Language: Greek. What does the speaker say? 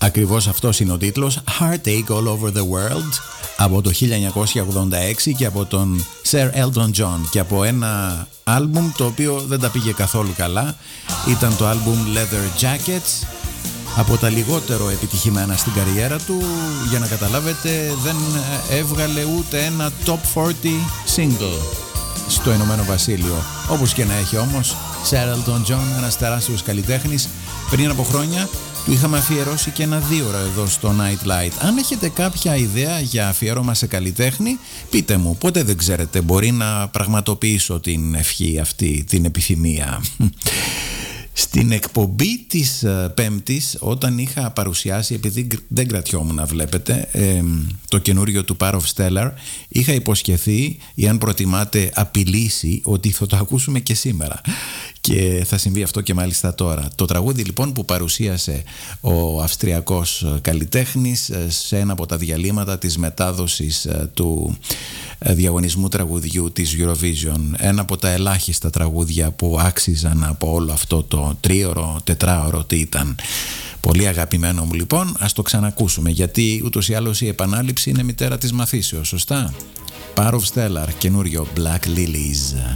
Ακριβώς αυτός είναι ο τίτλος, Heartache All Over the World, από το 1986 και από τον Sir Elton John, και από ένα άλμπουμ το οποίο δεν τα πήγε καθόλου καλά. Ήταν το άλμπουμ Leather Jackets, από τα λιγότερο επιτυχημένα στην καριέρα του. Για να καταλάβετε, δεν έβγαλε ούτε ένα top 40 single στο Ηνωμένο Βασίλειο. Όπως και να έχει όμως, Sir Elton John, ένας τεράστιος καλλιτέχνης. Πριν από χρόνια του είχαμε αφιερώσει και ένα 2ωρο εδώ στο Night Light. Αν έχετε κάποια ιδέα για αφιέρωμα σε καλλιτέχνη, πείτε μου, ποτέ δεν ξέρετε, μπορεί να πραγματοποιήσω την ευχή αυτή, την επιθυμία. Στην εκπομπή της Πέμπτης, όταν είχα παρουσιάσει, επειδή δεν κρατιόμουν να βλέπετε, το καινούριο του Power of Stellar, είχα υποσχεθεί, ή αν προτιμάτε απειλήσει, ότι θα το ακούσουμε και σήμερα. Και θα συμβεί αυτό και μάλιστα τώρα. Το τραγούδι λοιπόν που παρουσίασε ο Αυστριακός καλλιτέχνης σε ένα από τα διαλύματα της μετάδοσης του διαγωνισμού τραγουδιού της Eurovision, ένα από τα ελάχιστα τραγούδια που άξιζαν από όλο αυτό το 3ωρο, 4ωρο, τι ήταν. Πολύ αγαπημένο μου λοιπόν, ας το ξανακούσουμε, γιατί ούτως ή άλλως η επανάληψη είναι μητέρα της μαθήσεως, σωστά? Power of Stellar, καινούριο Black Lilies.